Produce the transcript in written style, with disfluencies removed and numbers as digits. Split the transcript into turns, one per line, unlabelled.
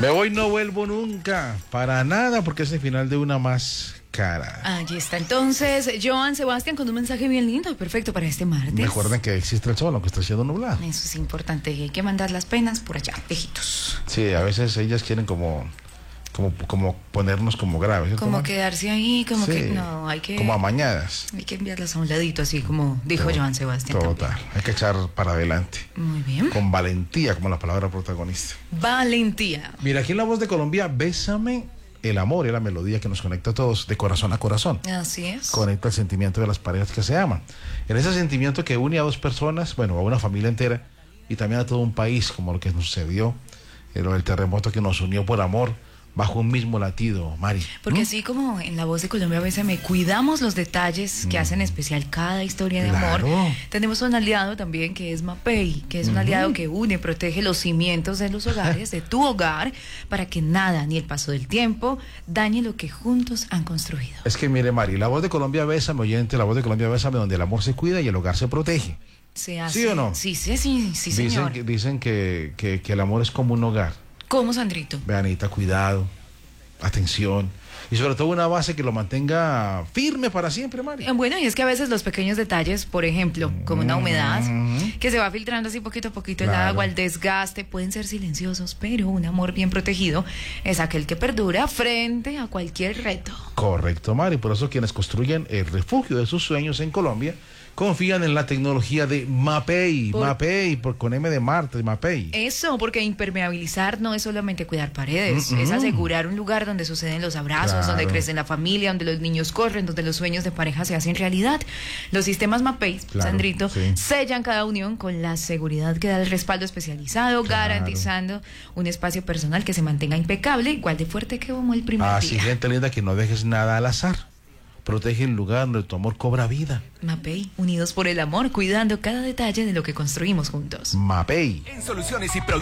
Me voy, no vuelvo nunca, para nada, porque es el final de una más cara.
Allí está entonces Joan Sebastián con un mensaje bien lindo, perfecto para este martes.
Recuerden que existe el sol, aunque está siendo nublado.
Eso es importante, y hay que mandar las penas por allá, lejitos.
Sí, a veces ellas quieren como ponernos como graves, ¿cierto,
Como
Mari?
quedarse ahí, como
Sí,
que no, hay que...
como amañadas.
Hay que enviarlas a un ladito, así como dijo Joan Sebastián.
Total,
también.
hay que echar para adelante.
Muy bien.
Con valentía, como la palabra protagonista.
Valentía.
Mira, aquí en La Voz de Colombia, Bésame, el amor es la melodía que nos conecta a todos, de corazón a corazón.
Así es.
Conecta el sentimiento de las parejas que se aman. En ese sentimiento que une a dos personas, bueno, a una familia entera y también a todo un país, como lo que nos sucedió, el terremoto que nos unió por amor, bajo un mismo latido, Mari.
Porque así como en La Voz de Colombia a veces cuidamos los detalles que hacen especial cada historia de
Claro.
amor, tenemos un aliado también que es Mapei, que es un aliado que une, protege los cimientos de los hogares, de tu hogar, para que nada, ni el paso del tiempo, dañe lo que juntos han construido.
Es que mire, Mari, La Voz de Colombia, Bésame, oyente, La Voz de Colombia, Bésame, donde el amor se cuida y el hogar se protege.
¿Se hace?
¿Sí o no?
Sí, señor.
Dicen que el amor es como un hogar.
¿Cómo, Sandrito?
Veanita, cuidado, atención y sobre todo una base que lo mantenga firme para siempre, Mari.
Bueno, y es que a veces los pequeños detalles, por ejemplo, como una humedad que se va filtrando así poquito a poquito el
Claro.
agua, el desgaste, pueden ser silenciosos, pero un amor bien protegido es aquel que perdura frente a cualquier reto.
Correcto, Mari. Por eso quienes construyen el refugio de sus sueños en Colombia confían en la tecnología de Mapei, con M de Marte, Mapei.
Eso, porque impermeabilizar no es solamente cuidar paredes, es asegurar un lugar donde suceden los abrazos,
Claro.
donde crece la familia, donde los niños corren, donde los sueños de pareja se hacen realidad. Los sistemas Mapei,
Claro,
Sandrito,
sí.
sellan cada unión con la seguridad que da el respaldo especializado,
Claro.
garantizando un espacio personal que se mantenga impecable, igual de fuerte que como el primer
Así,
día.
gente linda, que no dejes nada al azar. Protege el lugar donde tu amor cobra vida.
Mapei, unidos por el amor, cuidando cada detalle de lo que construimos juntos.
Mapei.
En Soluciones y Productos